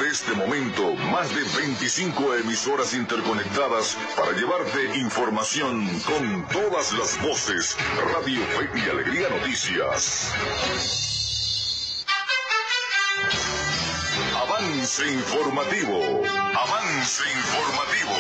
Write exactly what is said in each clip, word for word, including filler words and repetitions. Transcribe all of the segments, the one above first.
Desde este momento, más de veinticinco emisoras interconectadas para llevarte información con todas las voces. Radio Fe y Alegría Noticias. Avance informativo. Avance informativo.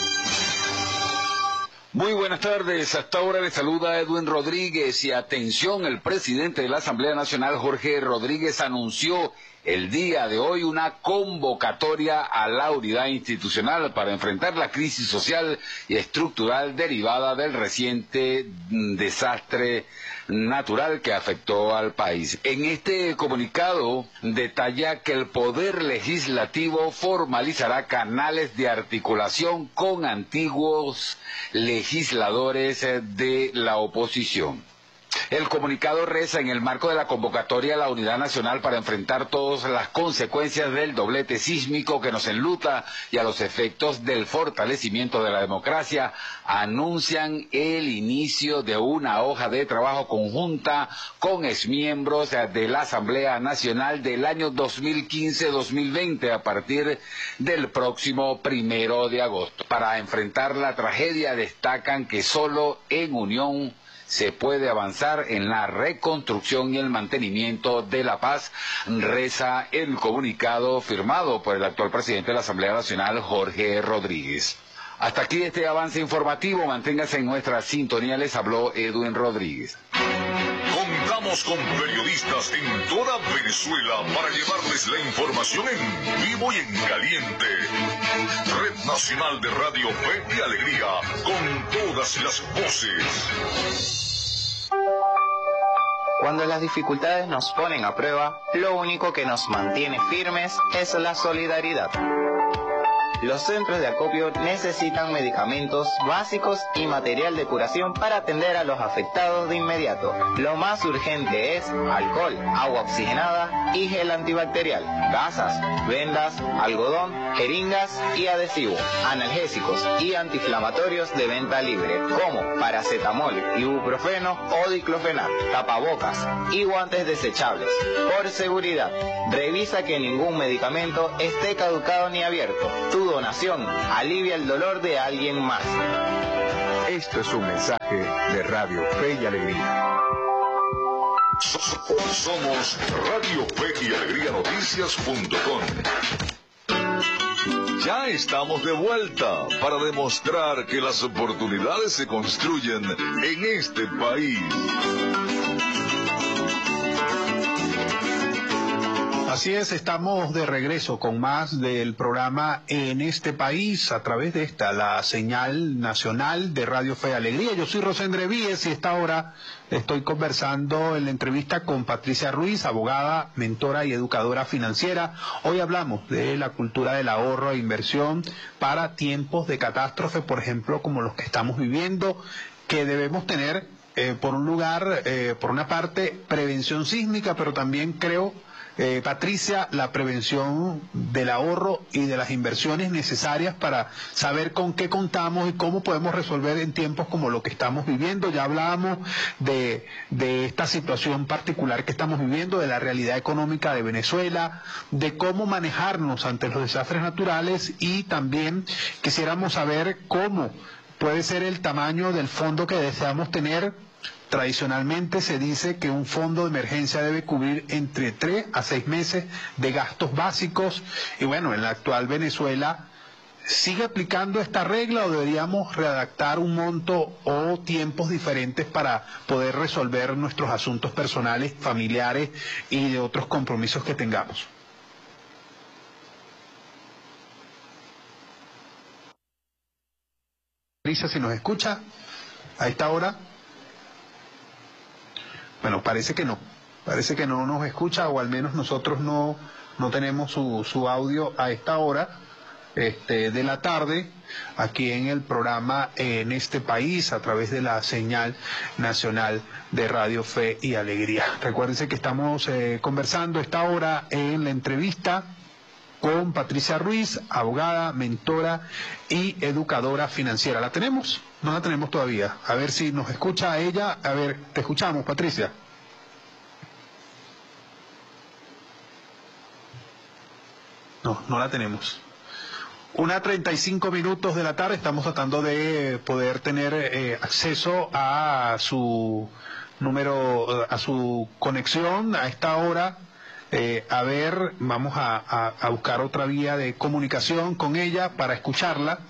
Muy buenas tardes, hasta ahora le saluda Edwin Rodríguez y atención, el presidente de la Asamblea Nacional, Jorge Rodríguez, anunció el día de hoy una convocatoria a la unidad institucional para enfrentar la crisis social y estructural derivada del reciente desastre natural que afectó al país. En este comunicado detalla que el Poder Legislativo formalizará canales de articulación con antiguos legisladores de la oposición. El comunicado reza: en el marco de la convocatoria a la Unidad Nacional para enfrentar todas las consecuencias del doblete sísmico que nos enluta y a los efectos del fortalecimiento de la democracia, anuncian el inicio de una hoja de trabajo conjunta con exmiembros de la Asamblea Nacional del año dos mil quince dos mil veinte a partir del próximo primero de agosto. Para enfrentar la tragedia destacan que solo en unión se puede avanzar en la reconstrucción y el mantenimiento de la paz, reza el comunicado firmado por el actual presidente de la Asamblea Nacional, Jorge Rodríguez. Hasta aquí este avance informativo, manténgase en nuestra sintonía, les habló Edwin Rodríguez. Contamos con periodistas en toda Venezuela para llevarles la información en vivo y en caliente. Red Nacional de Radio Fe y Alegría, con todas las voces. Cuando las dificultades nos ponen a prueba, lo único que nos mantiene firmes es la solidaridad. Los centros de acopio necesitan medicamentos básicos y material de curación para atender a los afectados de inmediato. Lo más urgente es alcohol, agua oxigenada y gel antibacterial, gasas, vendas, algodón, jeringas y adhesivos, analgésicos y antiinflamatorios de venta libre, como paracetamol, ibuprofeno o diclofenac, tapabocas y guantes desechables. Por seguridad, revisa que ningún medicamento esté caducado ni abierto. Tu donación alivia el dolor de alguien más. Esto es un mensaje de Radio Fe y Alegría. Somos Radio Fe y Alegría Noticias punto com. Ya estamos de vuelta para demostrar que las oportunidades se construyen en este país. Así es, estamos de regreso con más del programa En este País a través de esta, la señal nacional de Radio Fe y Alegría. Yo soy Rosendre Víez y a esta hora estoy conversando en la entrevista con Patricia Ruiz, abogada, mentora y educadora financiera. Hoy hablamos de la cultura del ahorro e inversión para tiempos de catástrofe, por ejemplo, como los que estamos viviendo, que debemos tener eh, por un lugar, eh, por una parte, prevención sísmica, pero también creo... Eh, Patricia, la prevención del ahorro y de las inversiones necesarias para saber con qué contamos y cómo podemos resolver en tiempos como lo que estamos viviendo. Ya hablábamos de, de esta situación particular que estamos viviendo, de la realidad económica de Venezuela, de cómo manejarnos ante los desastres naturales, y también quisiéramos saber cómo puede ser el tamaño del fondo que deseamos tener. Tradicionalmente se dice que un fondo de emergencia debe cubrir entre tres a seis meses de gastos básicos, y bueno, en la actual Venezuela, ¿sigue aplicando esta regla o deberíamos redactar un monto o tiempos diferentes para poder resolver nuestros asuntos personales, familiares y de otros compromisos que tengamos? Lisa, si nos escucha a esta hora. Bueno, parece que no, parece que no nos escucha, o al menos nosotros no, no tenemos su, su audio a esta hora este, de la tarde, aquí en el programa En este País, a través de la señal nacional de Radio Fe y Alegría. Recuérdense que estamos eh, conversando esta hora en la entrevista con Patricia Ruiz, abogada, mentora y educadora financiera. ¿La tenemos? No la tenemos todavía. A ver si nos escucha ella. A ver, te escuchamos, Patricia. No, no la tenemos. Una treinta y cinco minutos de la tarde, estamos tratando de poder tener eh, acceso a su número, a su conexión a esta hora. Eh, a ver, vamos a, a, a buscar otra vía de comunicación con ella para escucharla.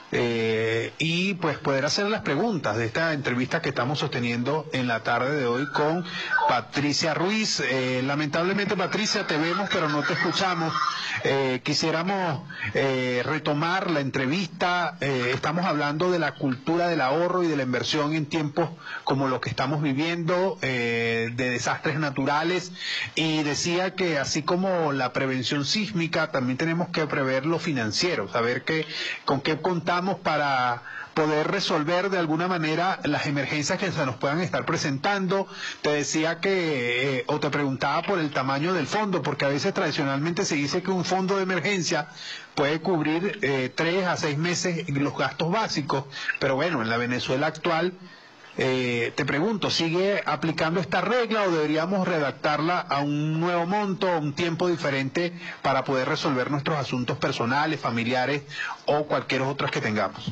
Eh, y pues poder hacer las preguntas de esta entrevista que estamos sosteniendo en la tarde de hoy con Patricia Ruiz. Eh, lamentablemente, Patricia, te vemos pero no te escuchamos. Eh, quisiéramos eh, retomar la entrevista. Eh, estamos hablando de la cultura del ahorro y de la inversión en tiempos como los que estamos viviendo, eh, de desastres naturales, y decía que así como la prevención sísmica, también tenemos que prever lo financiero, saber que, con qué contamos para poder resolver de alguna manera las emergencias que se nos puedan estar presentando. Te decía que, eh, o te preguntaba por el tamaño del fondo, porque a veces tradicionalmente se dice que un fondo de emergencia puede cubrir eh, tres a seis meses los gastos básicos, pero bueno, en la Venezuela actual, eh, te pregunto, ¿sigue aplicando esta regla o deberíamos redactarla a un nuevo monto, a un tiempo diferente para poder resolver nuestros asuntos personales, familiares o cualquier otros que tengamos?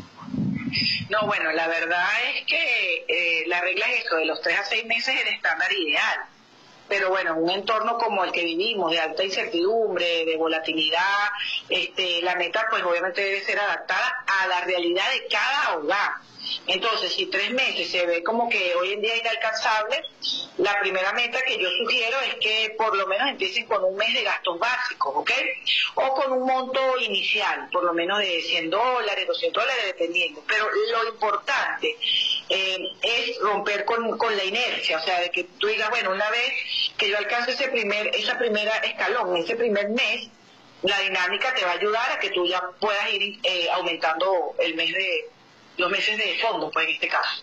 No, bueno, la verdad es que eh, la regla es eso, de los tres a seis meses es el estándar ideal. Pero bueno, en un entorno como el que vivimos, de alta incertidumbre, de volatilidad, este, la meta pues obviamente debe ser adaptada a la realidad de cada hogar. Entonces, si tres meses se ve como que hoy en día es inalcanzable, la primera meta que yo sugiero es que por lo menos empiecen con un mes de gastos básicos, ¿ok? O con un monto inicial, por lo menos de cien dólares, doscientos dólares, dependiendo. Pero lo importante eh, es romper con, con la inercia, o sea, de que tú digas, bueno, una vez que yo alcance ese primer, esa primera escalón, ese primer mes, la dinámica te va a ayudar a que tú ya puedas ir eh, aumentando el mes de los meses de fondo, pues en este caso.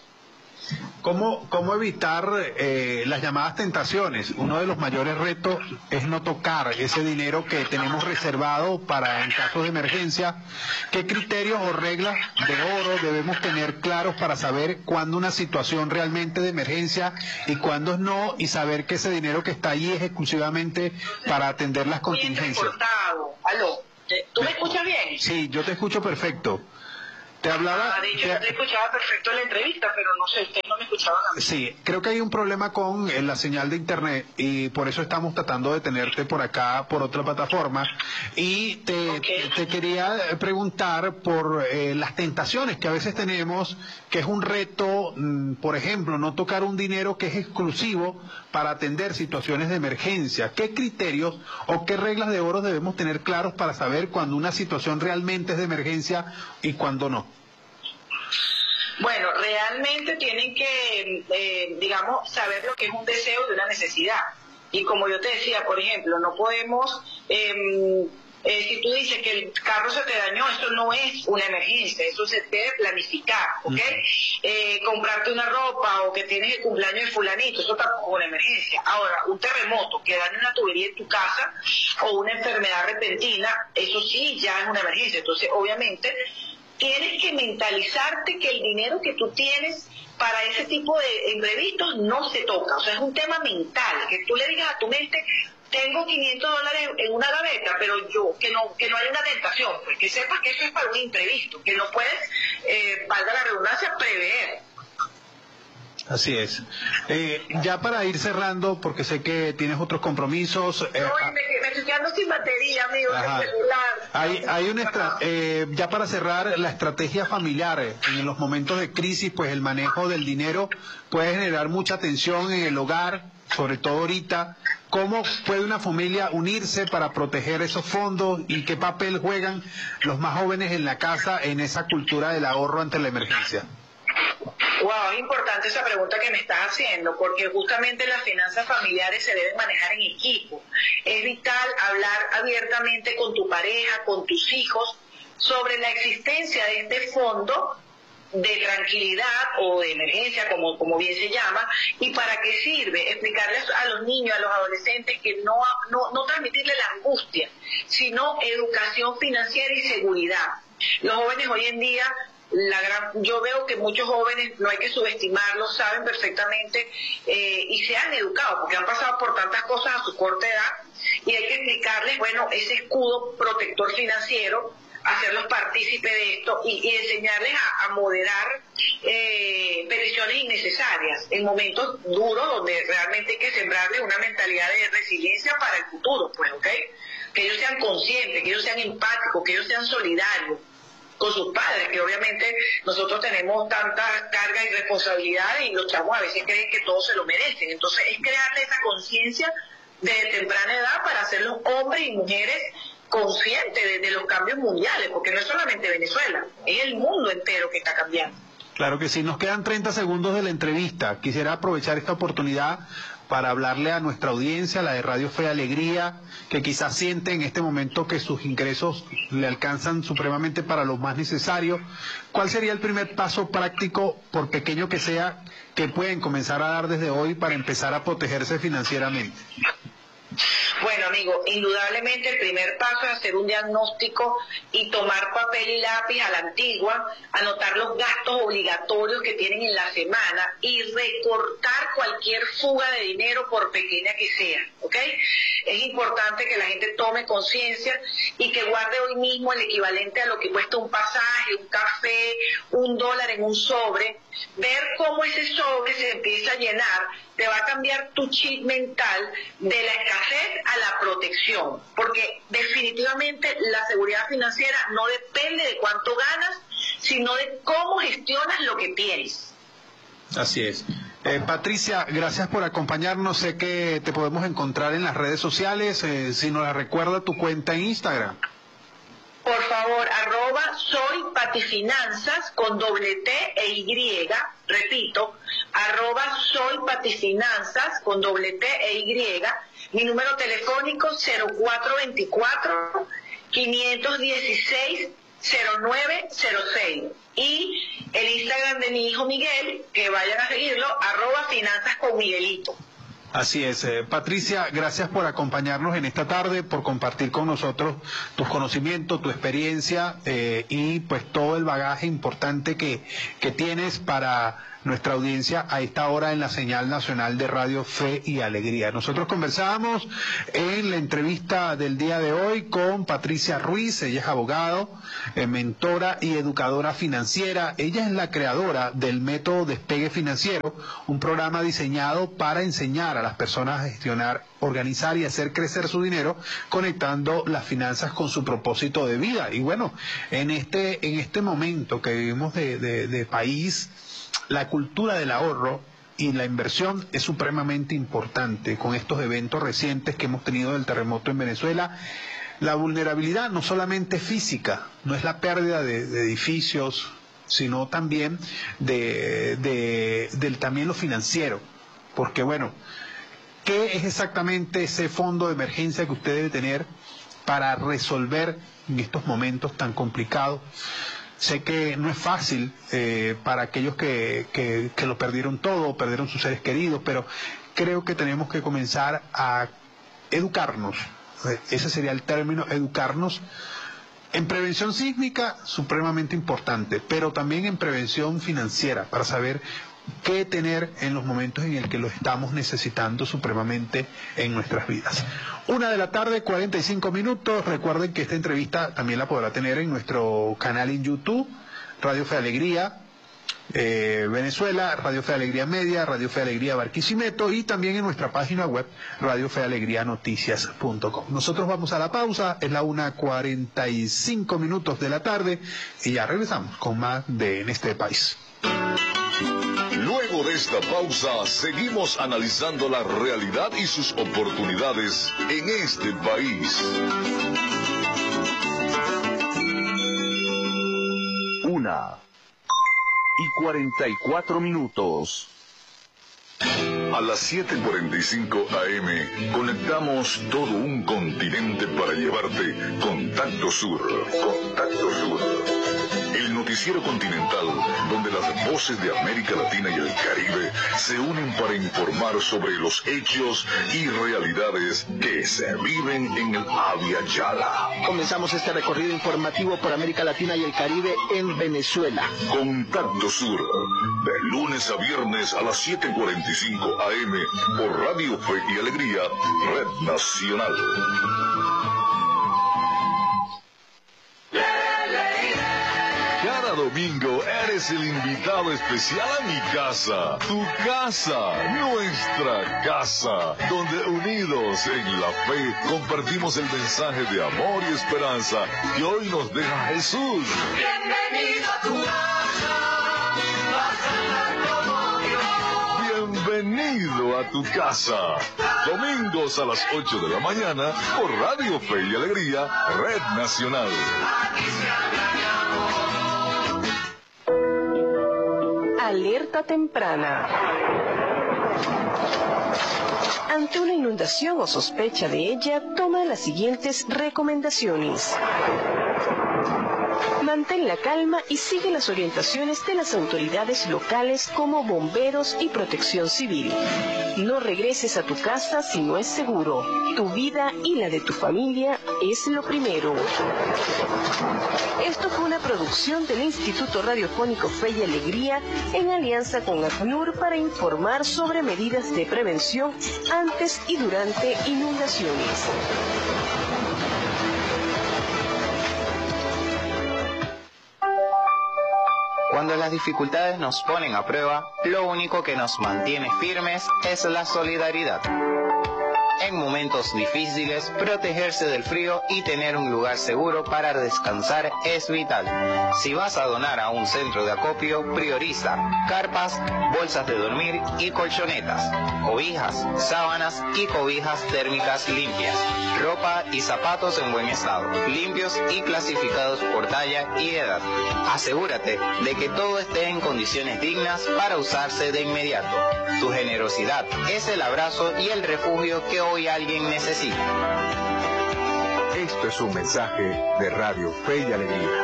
¿Cómo, cómo evitar eh, las llamadas tentaciones? Uno de los mayores retos es no tocar ese dinero que tenemos reservado para en casos de emergencia. ¿Qué criterios o reglas de oro debemos tener claros para saber cuándo una situación realmente de emergencia y cuándo no, y saber que ese dinero que está ahí es exclusivamente para atender las contingencias? ¿Aló? ¿Tú me escuchas bien? Sí, yo te escucho perfecto. Te hablaba... Ah, de hecho, yo te escuchaba perfecto en la entrevista, pero no sé, ustedes no me escuchaban a mí. Sí, creo que hay un problema con eh, la señal de internet y por eso estamos tratando de tenerte por acá, por otra plataforma. Y te, okay. te, te quería preguntar por eh, las tentaciones que a veces tenemos, que es un reto, mmm, por ejemplo, no tocar un dinero que es exclusivo para atender situaciones de emergencia. ¿Qué criterios o qué reglas de oro debemos tener claros para saber cuando una situación realmente es de emergencia y cuando no? Bueno, realmente tienen que, eh, digamos, saber lo que es un deseo y una necesidad. Y como yo te decía, por ejemplo, no podemos, eh, eh, si tú dices que el carro se te dañó, eso no es una emergencia, eso se debe planificar, ¿ok? Uh-huh. Eh, comprarte una ropa o que tienes el cumpleaños de fulanito, eso tampoco es una emergencia. Ahora, un terremoto que dañe una tubería en tu casa o una enfermedad repentina, eso sí ya es una emergencia. Entonces, obviamente, tienes que mentalizarte que el dinero que tú tienes para ese tipo de imprevistos no se toca. O sea, es un tema mental, que tú le digas a tu mente, tengo quinientos dólares en una gaveta, pero yo, que no que no haya una tentación, pues que sepas que eso es para un imprevisto, que no puedes, eh, valga la redundancia, prever. Así es. Eh, ya para ir cerrando, porque sé que tienes otros compromisos. Eh, no, me, me estoy quedando sin batería, amigo, del celular. Hay, hay una estra eh, ya para cerrar, la estrategia familiar en los momentos de crisis, pues el manejo del dinero puede generar mucha tensión en el hogar, sobre todo ahorita. ¿Cómo puede una familia unirse para proteger esos fondos y qué papel juegan los más jóvenes en la casa en esa cultura del ahorro ante la emergencia? Wow, es importante esa pregunta que me estás haciendo, porque justamente las finanzas familiares se deben manejar en equipo. Es vital hablar abiertamente con tu pareja, con tus hijos, sobre la existencia de este fondo de tranquilidad o de emergencia, como, como bien se llama, y para qué sirve. Explicarles a los niños, a los adolescentes, que no, no, no transmitirles la angustia, sino educación financiera y seguridad. Los jóvenes hoy en día la gran, yo veo que muchos jóvenes, no hay que subestimarlos, saben perfectamente eh, y se han educado, porque han pasado por tantas cosas a su corta edad, y hay que explicarles, bueno, ese escudo protector financiero, hacerlos partícipes de esto y, y enseñarles a, a moderar eh, peticiones innecesarias en momentos duros donde realmente hay que sembrarles una mentalidad de resiliencia para el futuro, pues, ¿ok? Que ellos sean conscientes, que ellos sean empáticos, que ellos sean solidarios con sus padres, que obviamente nosotros tenemos tanta carga y responsabilidad y los chavos a veces creen que todos se lo merecen. Entonces es crearle esa conciencia de temprana edad para hacerlos hombres y mujeres conscientes de, de los cambios mundiales, porque no es solamente Venezuela, es el mundo entero que está cambiando. Claro que sí, nos quedan treinta segundos de la entrevista. Quisiera aprovechar esta oportunidad para hablarle a nuestra audiencia, la de Radio Fe y Alegría, que quizás siente en este momento que sus ingresos le alcanzan supremamente para lo más necesario. ¿Cuál sería el primer paso práctico, por pequeño que sea, que pueden comenzar a dar desde hoy para empezar a protegerse financieramente? Bueno, amigo, indudablemente el primer paso es hacer un diagnóstico y tomar papel y lápiz a la antigua, anotar los gastos obligatorios que tienen en la semana y recortar cualquier fuga de dinero por pequeña que sea, ¿ok? Es importante que la gente tome conciencia y que guarde hoy mismo el equivalente a lo que cuesta un pasaje, un café, un dólar en un sobre. Ver cómo ese sobre se empieza a llenar te va a cambiar tu chip mental de la escasez a la protección, porque definitivamente la seguridad financiera no depende de cuánto ganas, sino de cómo gestionas lo que tienes. Así es. Eh, Patricia, gracias por acompañarnos. Sé que te podemos encontrar en las redes sociales. Eh, si nos la recuerda tu cuenta en Instagram. Por favor, arroba soy patifinanzas con doble T e Y, repito, arroba soy patifinanzas con doble T e Y, mi número telefónico cero cuatro veinticuatro, quinientos dieciséis, cero nueve cero seis y el Instagram de mi hijo Miguel, que vayan a seguirlo, arroba finanzas con Miguelito. Así es. Eh, Patricia, gracias por acompañarnos en esta tarde, por compartir con nosotros tus conocimientos, tu experiencia eh, y pues todo el bagaje importante que, que tienes para nuestra audiencia a esta hora en la señal nacional de Radio Fe y Alegría. Nosotros conversábamos en la entrevista del día de hoy con Patricia Ruiz. Ella es abogado, eh, mentora y educadora financiera. Ella es la creadora del método Despegue Financiero, un programa diseñado para enseñar a las personas a gestionar, organizar y hacer crecer su dinero, conectando las finanzas con su propósito de vida. Y bueno, en este, en este momento que vivimos de, de, de país, la cultura del ahorro y la inversión es supremamente importante. Con estos eventos recientes que hemos tenido del terremoto en Venezuela, la vulnerabilidad no solamente física, no es la pérdida de, de edificios, sino también de, de, del también lo financiero. Porque bueno, ¿qué es exactamente ese fondo de emergencia que usted debe tener para resolver en estos momentos tan complicados? Sé que no es fácil eh, para aquellos que, que, que lo perdieron todo, perdieron sus seres queridos, pero creo que tenemos que comenzar a educarnos. Ese sería el término, educarnos en prevención sísmica, supremamente importante, pero también en prevención financiera, para saber qué tener en los momentos en el que lo estamos necesitando supremamente en nuestras vidas. Una de la tarde, cuarenta y cinco minutos. Recuerden que esta entrevista también la podrá tener en nuestro canal en YouTube, Radio Fe Alegría eh, Venezuela, Radio Fe Alegría Media, Radio Fe Alegría Barquisimeto y también en nuestra página web, radio fe alegría noticias punto com. Nosotros vamos a la pausa, es la una cuarenta y cinco minutos de la tarde y ya regresamos con más de En este país. Luego de esta pausa, seguimos analizando la realidad y sus oportunidades en este país. Una y cuarenta y cuatro minutos. A las siete cuarenta y cinco A M conectamos todo un continente para llevarte Contacto Sur. Contacto Sur. El noticiero continental, donde las voces de América Latina y el Caribe se unen para informar sobre los hechos y realidades que se viven en el Abya Yala. Comenzamos este recorrido informativo por América Latina y el Caribe en Venezuela. Contacto Sur, de lunes a viernes a las siete cuarenta y cinco A M por Radio Fe y Alegría, Red Nacional. Cada domingo eres el invitado especial a mi casa, tu casa, nuestra casa, donde unidos en la fe compartimos el mensaje de amor y esperanza que hoy nos deja Jesús. Bienvenido a tu casa, bienvenido a tu casa. Domingos a las ocho de la mañana por Radio Fe y Alegría, Red Nacional. Alerta temprana. Ante una inundación o sospecha de ella, toma las siguientes recomendaciones. Mantén la calma y sigue las orientaciones de las autoridades locales como bomberos y protección civil. No regreses a tu casa si no es seguro. Tu vida y la de tu familia es lo primero. Esto fue una producción del Instituto Radiofónico Fe y Alegría en alianza con ACNUR para informar sobre medidas de prevención antes y durante inundaciones. Cuando las dificultades nos ponen a prueba, lo único que nos mantiene firmes es la solidaridad. En momentos difíciles, protegerse del frío y tener un lugar seguro para descansar es vital. Si vas a donar a un centro de acopio, prioriza carpas, bolsas de dormir y colchonetas, cobijas, sábanas y cobijas térmicas limpias, ropa y zapatos en buen estado, limpios y clasificados por talla y edad. Asegúrate de que todo esté en condiciones dignas para usarse de inmediato. Tu generosidad es el abrazo y el refugio que hoy alguien necesita. Esto es un mensaje de Radio Fe y Alegría.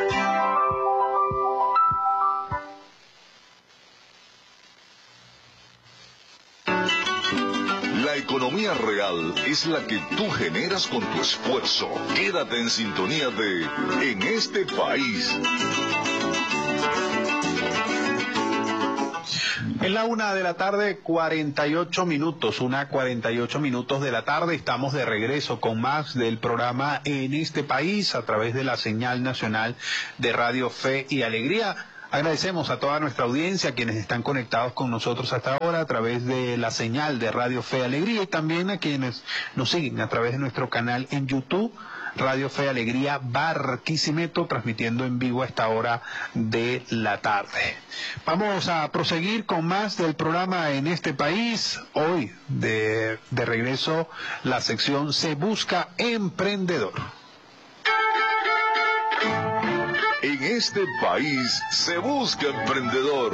La economía real es la que tú generas con tu esfuerzo. Quédate en sintonía de En este país. Es la una de la tarde, cuarenta y ocho minutos, una cuarenta y ocho minutos de la tarde. Estamos de regreso con más del programa En este país a través de la señal nacional de Radio Fe y Alegría. Agradecemos a toda nuestra audiencia, quienes están conectados con nosotros hasta ahora a través de la señal de Radio Fe y Alegría, y también a quienes nos siguen a través de nuestro canal en YouTube, Radio Fe y Alegría Barquisimeto, transmitiendo en vivo a esta hora de la tarde. Vamos a proseguir con más del programa En este país. Hoy, de, de regreso, la sección Se Busca Emprendedor. En este país se busca emprendedor.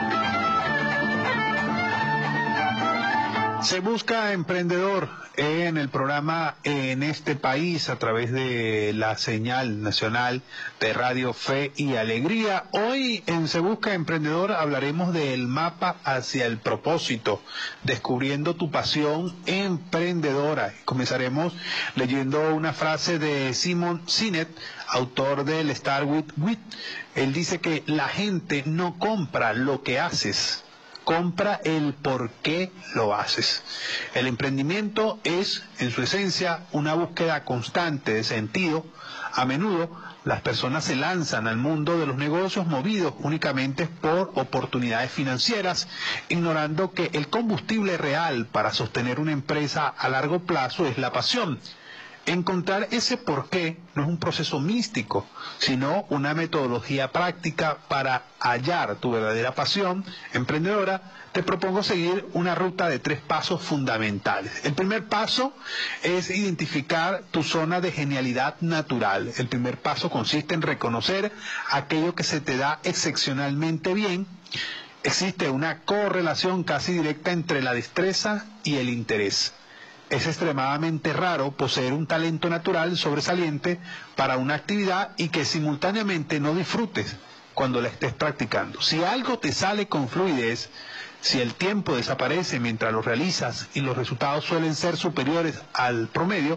Se busca emprendedor en el programa En este país a través de la señal nacional de Radio Fe y Alegría. Hoy en Se busca emprendedor hablaremos del mapa hacia el propósito, descubriendo tu pasión emprendedora. Comenzaremos leyendo una frase de Simon Sinek, autor del Start with Wit. Él dice que la gente no compra lo que haces, compra el por qué lo haces. El emprendimiento es, en su esencia, una búsqueda constante de sentido. A menudo, las personas se lanzan al mundo de los negocios movidos únicamente por oportunidades financieras, ignorando que el combustible real para sostener una empresa a largo plazo es la pasión. Encontrar ese porqué no es un proceso místico, sino una metodología práctica para hallar tu verdadera pasión emprendedora. Te propongo seguir una ruta de tres pasos fundamentales. El primer paso es identificar tu zona de genialidad natural. El primer paso consiste en reconocer aquello que se te da excepcionalmente bien. Existe una correlación casi directa entre la destreza y el interés. Es extremadamente raro poseer un talento natural sobresaliente para una actividad y que simultáneamente no disfrutes cuando la estés practicando. Si algo te sale con fluidez, si el tiempo desaparece mientras lo realizas y los resultados suelen ser superiores al promedio,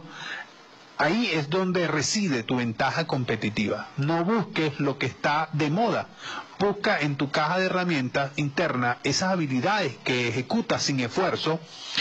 ahí es donde reside tu ventaja competitiva. No busques lo que está de moda. Busca en tu caja de herramientas interna esas habilidades que ejecutas sin esfuerzo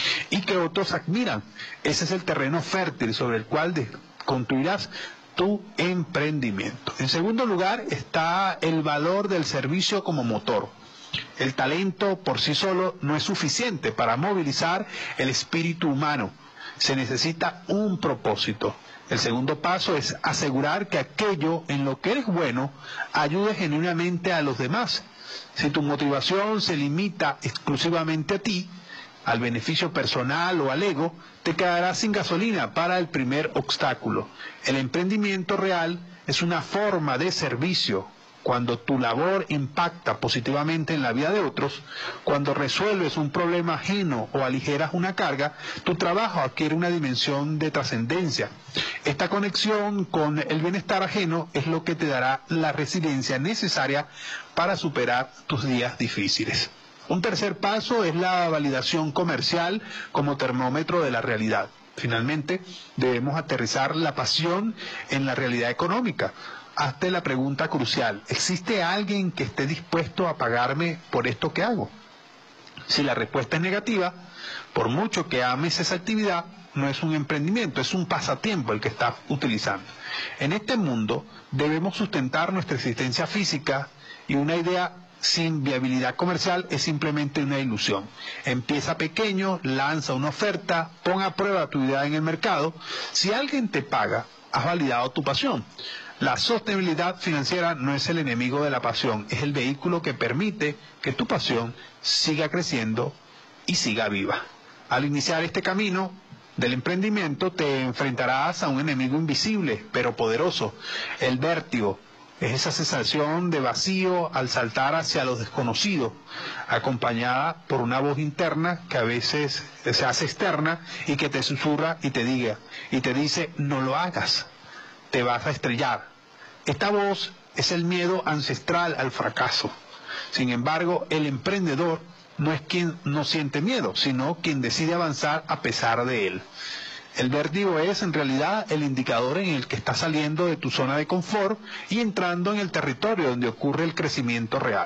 y que otros admiran. Ese es el terreno fértil sobre el cual construirás tu emprendimiento. En segundo lugar está el valor del servicio como motor. El talento por sí solo no es suficiente para movilizar el espíritu humano. Se necesita un propósito. El segundo paso es asegurar que aquello en lo que eres bueno ayude genuinamente a los demás. Si tu motivación se limita exclusivamente a ti, al beneficio personal o al ego, te quedarás sin gasolina para el primer obstáculo. El emprendimiento real es una forma de servicio. Cuando tu labor impacta positivamente en la vida de otros, cuando resuelves un problema ajeno o aligeras una carga, tu trabajo adquiere una dimensión de trascendencia. Esta conexión con el bienestar ajeno es lo que te dará la resiliencia necesaria para superar tus días difíciles. Un tercer paso es la validación comercial como termómetro de la realidad. Finalmente, debemos aterrizar la pasión en la realidad económica. Hazte la pregunta crucial: ¿existe alguien que esté dispuesto a pagarme por esto que hago? Si la respuesta es negativa, por mucho que ames esa actividad, no es un emprendimiento, es un pasatiempo el que estás utilizando. En este mundo debemos sustentar nuestra existencia física y una idea sin viabilidad comercial es simplemente una ilusión. Empieza pequeño, lanza una oferta, pon a prueba tu idea en el mercado. Si alguien te paga, has validado tu pasión. La sostenibilidad financiera no es el enemigo de la pasión, es el vehículo que permite que tu pasión siga creciendo y siga viva. Al iniciar este camino del emprendimiento te enfrentarás a un enemigo invisible pero poderoso, el vértigo. Es esa sensación de vacío al saltar hacia lo desconocido, acompañada por una voz interna que a veces se hace externa y que te susurra y te diga, y te dice: no lo hagas, te vas a estrellar. Esta voz es el miedo ancestral al fracaso. Sin embargo, el emprendedor no es quien no siente miedo, sino quien decide avanzar a pesar de él. El vértigo es en realidad el indicador en el que estás saliendo de tu zona de confort y entrando en el territorio donde ocurre el crecimiento real.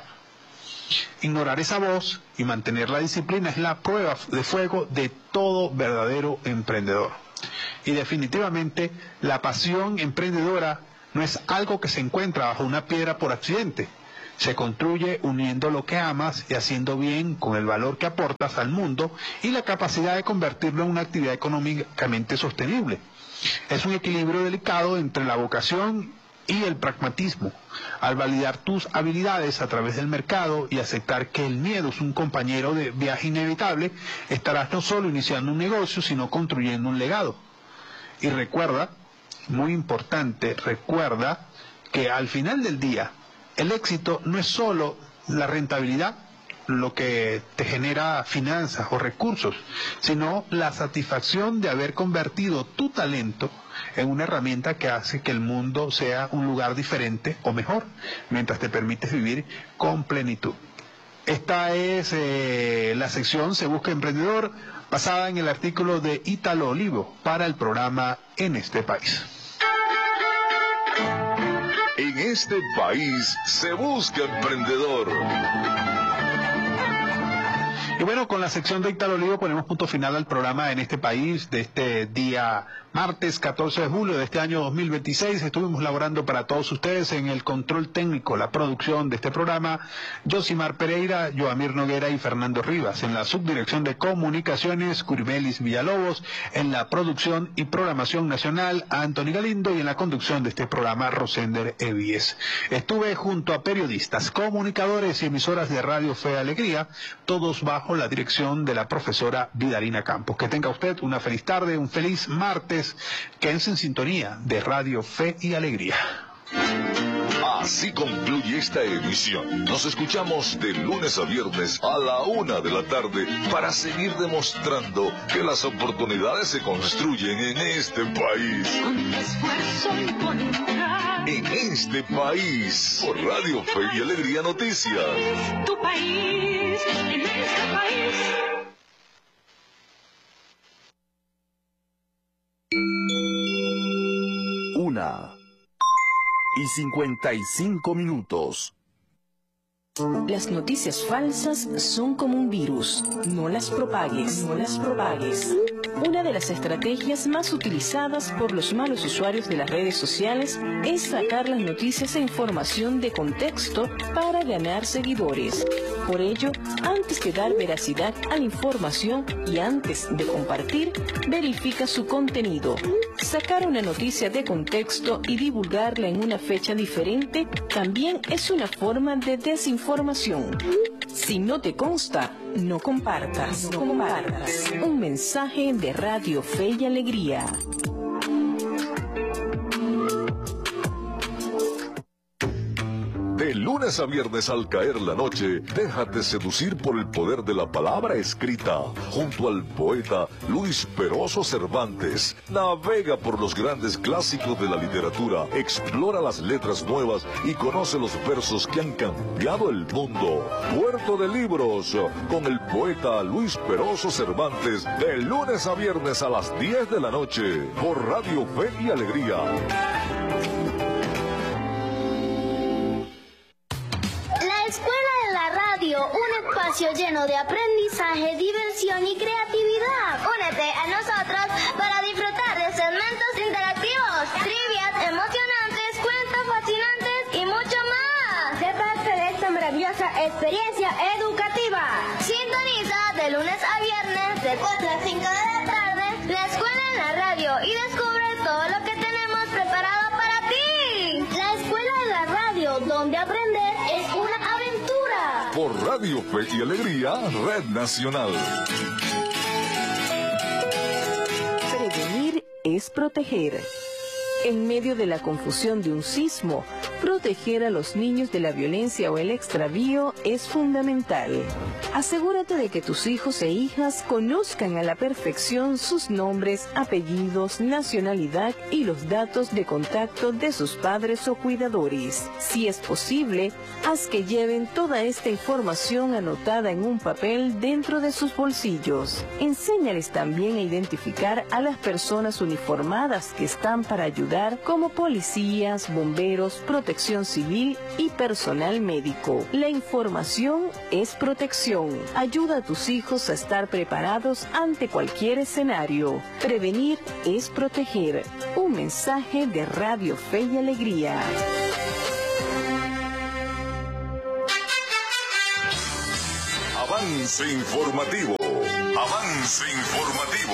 Ignorar esa voz y mantener la disciplina es la prueba de fuego de todo verdadero emprendedor. Y definitivamente la pasión emprendedora no es algo que se encuentra bajo una piedra por accidente. Se construye uniendo lo que amas y haciendo bien con el valor que aportas al mundo y la capacidad de convertirlo en una actividad económicamente sostenible. Es un equilibrio delicado entre la vocación y el pragmatismo. Al validar tus habilidades a través del mercado y aceptar que el miedo es un compañero de viaje inevitable, estarás no solo iniciando un negocio, sino construyendo un legado. Y recuerda, muy importante, recuerda que al final del día, el éxito no es solo la rentabilidad, lo que te genera finanzas o recursos, sino la satisfacción de haber convertido tu talento en una herramienta que hace que el mundo sea un lugar diferente o mejor, mientras te permites vivir con plenitud. Esta es eh, la sección Se Busca Emprendedor, basada en el artículo de Ítalo Olivo para el programa En Este País. En este país se busca emprendedor. Y bueno, con la sección de Ítalo Olivo ponemos punto final al programa En Este País de este día martes catorce de julio de este año dos mil veintiséis. Estuvimos laborando para todos ustedes en el control técnico, la producción de este programa, Josimar Pereira, Joamir Noguera y Fernando Rivas. En la subdirección de comunicaciones, Curibelis Villalobos. En la producción y programación nacional, Anthony Galindo. Y en la conducción de este programa, Rosender Evíes. Estuve junto a periodistas, comunicadores y emisoras de Radio Fe y Alegría, todos bajo la dirección de la profesora Vidalina Campos. Que tenga usted una feliz tarde, un feliz martes. Quédense en sintonía de Radio Fe y Alegría. Así concluye esta emisión. Nos escuchamos de lunes a viernes a la una de la tarde para seguir demostrando que las oportunidades se construyen en este país. Con esfuerzo y voluntad. en este país. Por Radio Fe y Alegría Noticias. Tu país, en este país. Una y cincuenta y cinco minutos. Las noticias falsas son como un virus. No las propagues, no las propagues. Una de las estrategias más utilizadas por los malos usuarios de las redes sociales es sacar las noticias e información de contexto para ganar seguidores. Por ello, antes de dar veracidad a la información y antes de compartir, verifica su contenido. Sacar una noticia de contexto y divulgarla en una fecha diferente también es una forma de desinformación. Si no te consta, no compartas. No compartas. Un mensaje de Radio Fe y Alegría. De lunes a viernes al caer la noche, déjate seducir por el poder de la palabra escrita. Junto al poeta Luis Peroso Cervantes, navega por los grandes clásicos de la literatura, explora las letras nuevas y conoce los versos que han cambiado el mundo. Puerto de Libros, con el poeta Luis Peroso Cervantes, de lunes a viernes a las diez de la noche, por Radio Fe y Alegría. Un espacio lleno de aprendizaje, diversión y creatividad. Únete a nosotros para disfrutar de segmentos interactivos, trivias emocionantes, cuentos fascinantes y mucho más. Sé parte de esta maravillosa experiencia educativa. Sintoniza de lunes a viernes de cuatro a cinco de la tarde la escuela en la radio y descubre todo lo que tenemos preparado para ti. La escuela en la radio, donde aprender es una aventura. Por Radio Fe y Alegría, Red Nacional. Prevenir es proteger. En medio de la confusión de un sismo, proteger a los niños de la violencia o el extravío es fundamental. Asegúrate de que tus hijos e hijas conozcan a la perfección sus nombres, apellidos, nacionalidad y los datos de contacto de sus padres o cuidadores. Si es posible, haz que lleven toda esta información anotada en un papel dentro de sus bolsillos. Enséñales también a identificar a las personas uniformadas que están para ayudar, como policías, bomberos, protección civil y personal médico. La información es protección. Ayuda a tus hijos a estar preparados ante cualquier escenario. Prevenir es proteger. Un mensaje de Radio Fe y Alegría. Avance informativo. Avance informativo.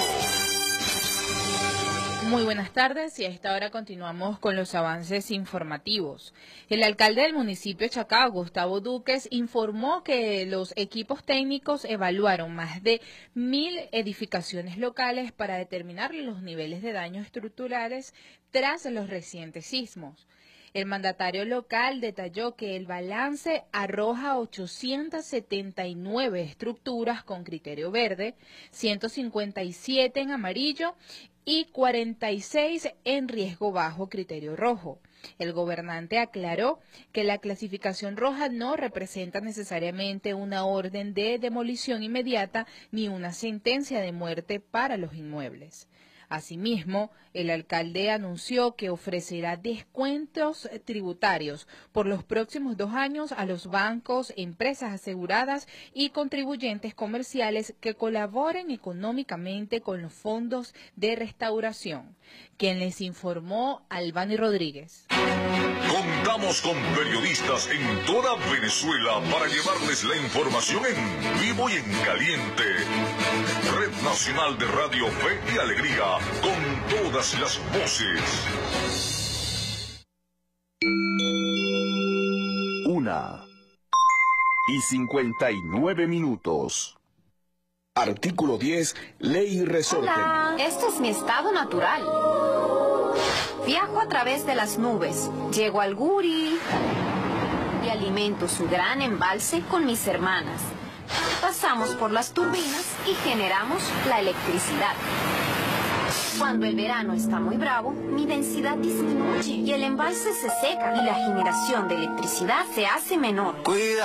Muy buenas tardes y a esta hora continuamos con los avances informativos. El alcalde del municipio de Chacao, Gustavo Duques, informó que los equipos técnicos evaluaron más de mil edificaciones locales para determinar los niveles de daños estructurales tras los recientes sismos. El mandatario local detalló que el balance arroja ochocientas setenta y nueve estructuras con criterio verde, ciento cincuenta y siete en amarillo y cuarenta y seis en riesgo bajo criterio rojo. El gobernante aclaró que la clasificación roja no representa necesariamente una orden de demolición inmediata ni una sentencia de muerte para los inmuebles. Asimismo, el alcalde anunció que ofrecerá descuentos tributarios por los próximos dos años a los bancos, empresas aseguradas y contribuyentes comerciales que colaboren económicamente con los fondos de restauración. Quien les informó, Albany Rodríguez. Contamos con periodistas en toda Venezuela para llevarles la información en vivo y en caliente. Red Nacional de Radio Fe y Alegría, con todas las voces. Una y cincuenta y nueve minutos. Artículo diez, Ley y Resorte. Hola, este es mi estado natural. Viajo a través de las nubes, llego al Guri y alimento su gran embalse con mis hermanas. Pasamos por las turbinas y generamos la electricidad. Cuando el verano está muy bravo, mi densidad disminuye y el embalse se seca y la generación de electricidad se hace menor. Cuida.